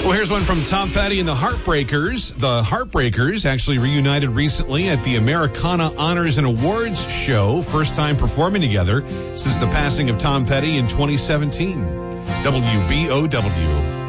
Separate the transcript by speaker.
Speaker 1: Well, here's one from Tom Petty and the Heartbreakers. The Heartbreakers actually reunited recently at the Americana Honors and Awards show. First time performing together since the passing of Tom Petty in 2017. WBOW.